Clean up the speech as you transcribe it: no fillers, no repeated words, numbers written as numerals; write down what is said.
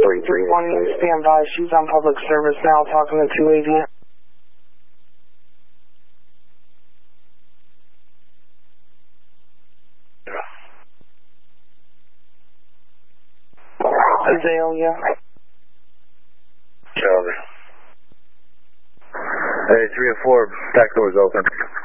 331, stand by. She's on public service now, talking to 280. Azalea. Hey, 304, back door's open.